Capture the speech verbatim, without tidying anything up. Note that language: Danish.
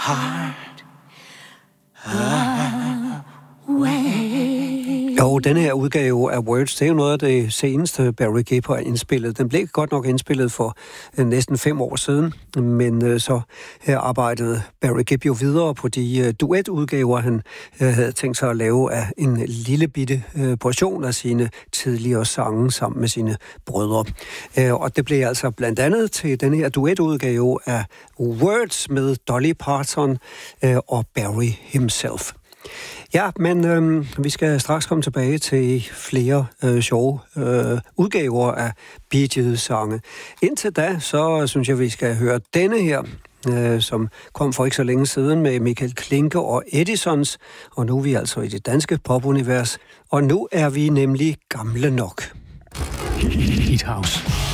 heart Jo, denne her udgave af Words, det er jo noget af det seneste Barry Gibb har indspillet. Den blev godt nok indspillet for uh, næsten fem år siden, men uh, så her arbejdede Barry Gibb jo videre på de uh, duetudgaver, han uh, havde tænkt sig at lave af en lille bitte uh, portion af sine tidligere sange sammen med sine brødre. Uh, og det blev altså blandt andet til denne her duetudgave af Words med Dolly Parton uh, og Barry himself. Ja, men øhm, vi skal straks komme tilbage til flere øh, sjove øh, udgaver af Bee Gees-sange. Indtil da, så synes jeg, vi skal høre denne her, øh, som kom for ikke så længe siden med Michael Klinke og Edisons. Og nu er vi altså i det danske popunivers, og nu er vi nemlig gamle nok. Heat House.